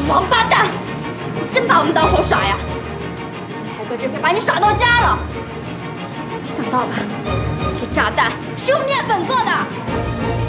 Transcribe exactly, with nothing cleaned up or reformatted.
王八蛋！真把我们当猴耍呀！从涛哥这边把你耍到家了。没想到吧？这炸弹是用面粉做的。